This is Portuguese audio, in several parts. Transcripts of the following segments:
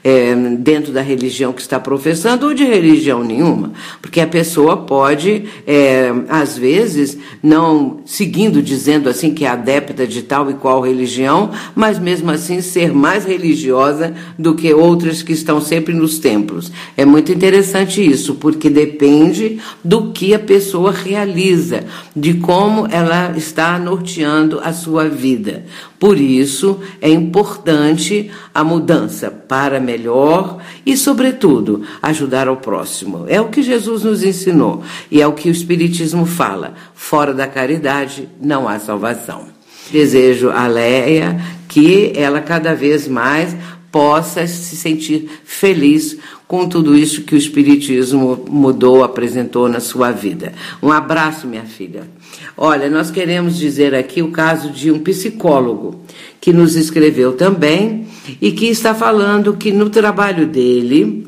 dentro da religião que está professando ou de religião nenhuma, porque a pessoa pode, às vezes, não seguindo, dizendo assim que é adepta de tal e qual religião, mas mesmo assim ser mais religiosa do que outras que estão sempre nos templos. É muito interessante isso, porque depende do que a pessoa realiza, de como ela está norteando a sua vida. Por isso, é importante a mudança para melhor e, sobretudo, ajudar ao próximo. É o que Jesus nos ensinou e é o que o Espiritismo fala. Fora da caridade não há salvação. Desejo a Léia que ela cada vez mais possa se sentir feliz com tudo isso que o Espiritismo mudou, apresentou na sua vida. Um abraço, minha filha. Olha, nós queremos dizer aqui o caso de um psicólogo que nos escreveu também e que está falando que no trabalho dele,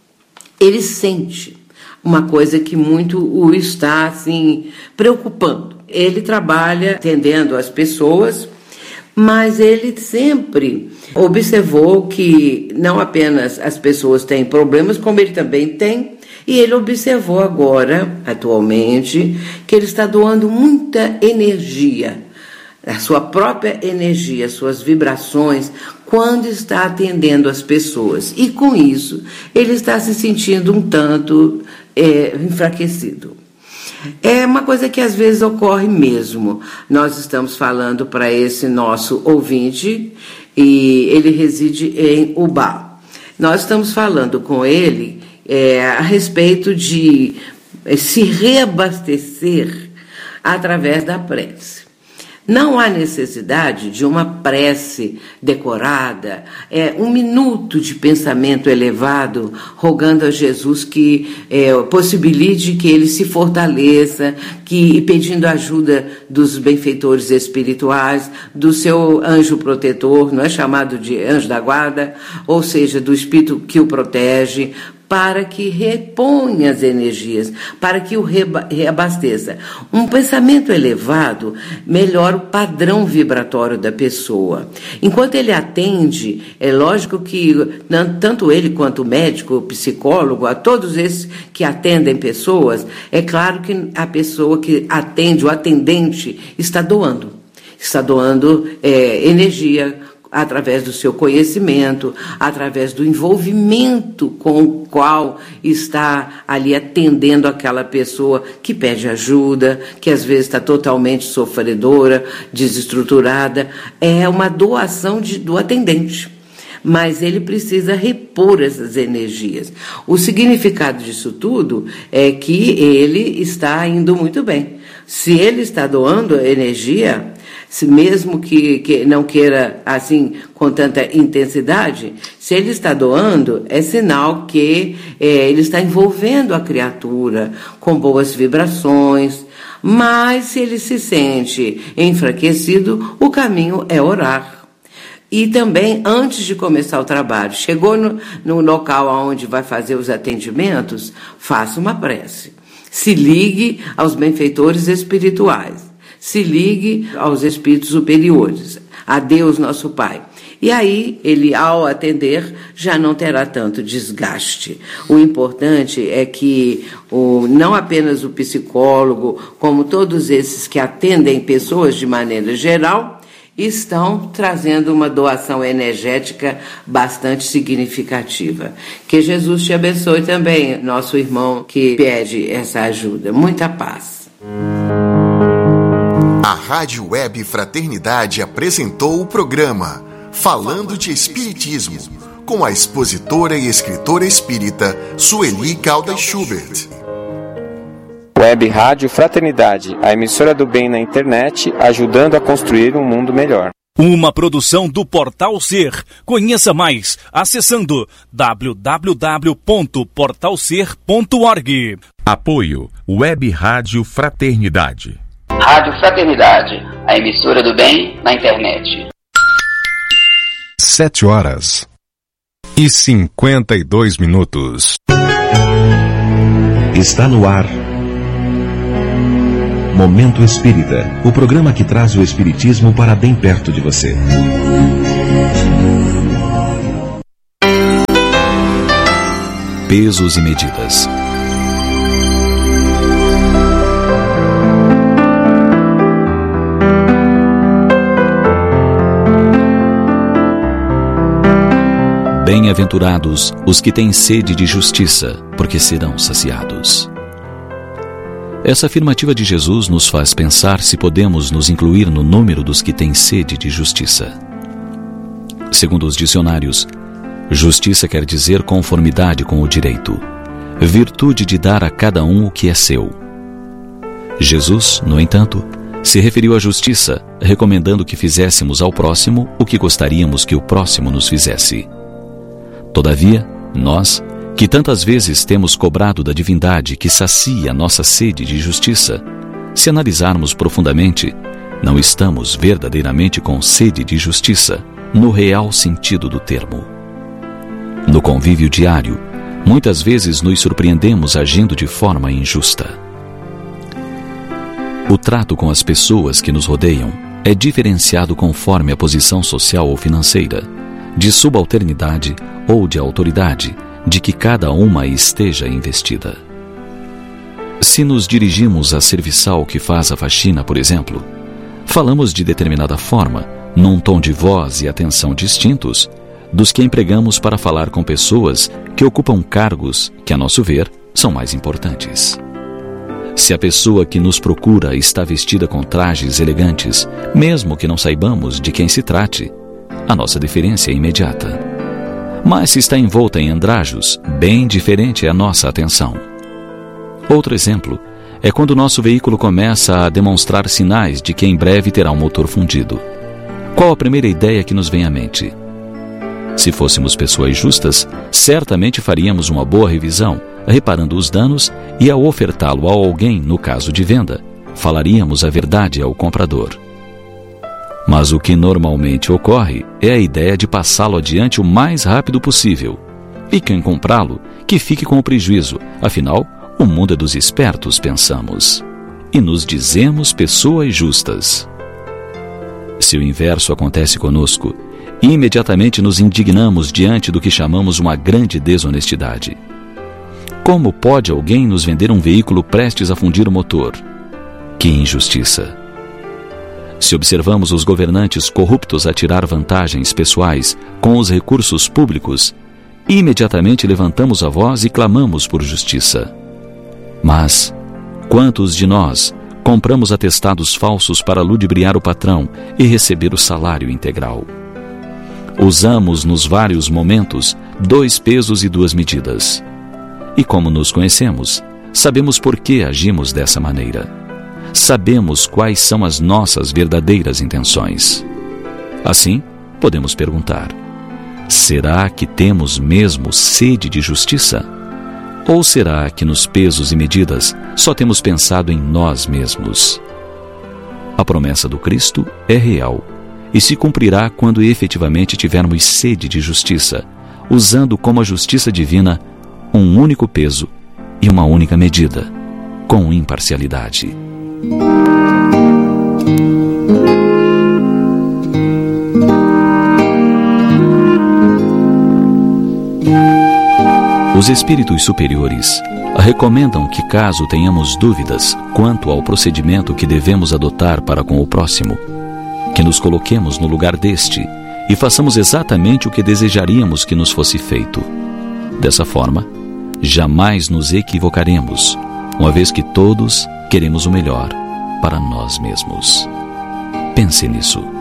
ele sente uma coisa que muito o está, assim, preocupando. Ele trabalha atendendo as pessoas, mas ele sempre observou que não apenas as pessoas têm problemas, como ele também tem, e ele observou agora, atualmente, que ele está doando muita energia, a sua própria energia, as suas vibrações, quando está atendendo as pessoas. E com isso, ele está se sentindo um tanto enfraquecido. É uma coisa que às vezes ocorre mesmo. Nós estamos falando para esse nosso ouvinte e ele reside em Ubá. Nós estamos falando com ele a respeito de se reabastecer através da prece. Não há necessidade de uma prece decorada, um minuto de pensamento elevado, rogando a Jesus que possibilite que ele se fortaleça, e pedindo ajuda dos benfeitores espirituais, do seu anjo protetor, não é chamado de anjo da guarda, ou seja, do espírito que o protege, para que reponha as energias, para que o reabasteça. Um pensamento elevado melhora o padrão vibratório da pessoa. Enquanto ele atende, é lógico que tanto ele quanto o médico, o psicólogo, a todos esses que atendem pessoas, é claro que a pessoa que atende, o atendente, está doando energia, através do seu conhecimento, através do envolvimento com o qual está ali atendendo aquela pessoa que pede ajuda, que às vezes está totalmente sofredora, desestruturada. É uma doação do atendente. Mas ele precisa repor essas energias. O significado disso tudo é que ele está indo muito bem. Se ele está doando energia, mesmo que não queira assim com tanta intensidade, se ele está doando, é sinal que ele está envolvendo a criatura com boas vibrações. Mas se ele se sente enfraquecido, o caminho é orar. E também, antes de começar o trabalho, chegou no local onde vai fazer os atendimentos, faça uma prece. Se ligue aos benfeitores espirituais. Se ligue aos espíritos superiores, a Deus nosso Pai. E aí, ele, ao atender, já não terá tanto desgaste. O importante é que não apenas o psicólogo, como todos esses que atendem pessoas de maneira geral, estão trazendo uma doação energética bastante significativa. Que Jesus te abençoe também, nosso irmão que pede essa ajuda. Muita paz. A Rádio Web Fraternidade apresentou o programa Falando de Espiritismo, com a expositora e escritora espírita Sueli Caldas Schubert. Web Rádio Fraternidade, a emissora do bem na internet, ajudando a construir um mundo melhor. Uma produção do Portal Ser. Conheça mais acessando www.portalser.org. Apoio Web Rádio Fraternidade. Rádio Fraternidade, a emissora do bem na internet. 7h52. Está no ar Momento Espírita, o programa que traz o espiritismo para bem perto de você. pesos e medidas. Bem-aventurados os que têm sede de justiça, porque serão saciados. Essa afirmativa de Jesus nos faz pensar se podemos nos incluir no número dos que têm sede de justiça. Segundo os dicionários, justiça quer dizer conformidade com o direito, virtude de dar a cada um o que é seu. Jesus, no entanto, se referiu à justiça, recomendando que fizéssemos ao próximo o que gostaríamos que o próximo nos fizesse. Todavia, nós, que tantas vezes temos cobrado da divindade que sacia nossa sede de justiça, se analisarmos profundamente, não estamos verdadeiramente com sede de justiça, no real sentido do termo. No convívio diário, muitas vezes nos surpreendemos agindo de forma injusta. O trato com as pessoas que nos rodeiam é diferenciado conforme a posição social ou financeira, de subalternidade ou de autoridade, de que cada uma esteja investida. Se nos dirigimos à serviçal que faz a faxina, por exemplo, falamos de determinada forma, num tom de voz e atenção distintos dos que empregamos para falar com pessoas que ocupam cargos que, a nosso ver, são mais importantes. Se a pessoa que nos procura está vestida com trajes elegantes, mesmo que não saibamos de quem se trate, a nossa deferência é imediata. Mas se está envolta em andrajos, bem diferente é a nossa atenção. Outro exemplo é quando nosso veículo começa a demonstrar sinais de que em breve terá um motor fundido. Qual a primeira ideia que nos vem à mente? Se fôssemos pessoas justas, certamente faríamos uma boa revisão, reparando os danos, e ao ofertá-lo a alguém, no caso de venda, falaríamos a verdade ao comprador. Mas o que normalmente ocorre é a ideia de passá-lo adiante o mais rápido possível. E quem comprá-lo, que fique com o prejuízo. Afinal, o mundo é dos espertos, pensamos. E nos dizemos pessoas justas. Se o inverso acontece conosco, imediatamente nos indignamos diante do que chamamos uma grande desonestidade. Como pode alguém nos vender um veículo prestes a fundir o motor? Que injustiça! Se observamos os governantes corruptos a tirar vantagens pessoais com os recursos públicos, imediatamente levantamos a voz e clamamos por justiça. Mas, quantos de nós compramos atestados falsos para ludibriar o patrão e receber o salário integral? Usamos nos vários momentos 2 pesos e 2 medidas. E como nos conhecemos, sabemos por que agimos dessa maneira. Sabemos quais são as nossas verdadeiras intenções. Assim, podemos perguntar: será que temos mesmo sede de justiça? Ou será que nos pesos e medidas só temos pensado em nós mesmos? A promessa do Cristo é real e se cumprirá quando efetivamente tivermos sede de justiça, usando como a justiça divina um único peso e uma única medida, com imparcialidade. Os espíritos superiores recomendam que, caso tenhamos dúvidas quanto ao procedimento que devemos adotar para com o próximo, que nos coloquemos no lugar deste e façamos exatamente o que desejaríamos que nos fosse feito. Dessa forma, jamais nos equivocaremos, uma vez que todos queremos o melhor para nós mesmos. Pense nisso.